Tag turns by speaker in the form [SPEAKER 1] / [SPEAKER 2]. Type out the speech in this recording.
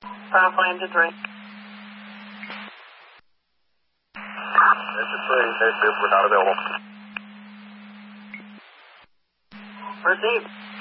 [SPEAKER 1] Find to 3.
[SPEAKER 2] Engine 3, State Trooper not available.
[SPEAKER 1] Proceed.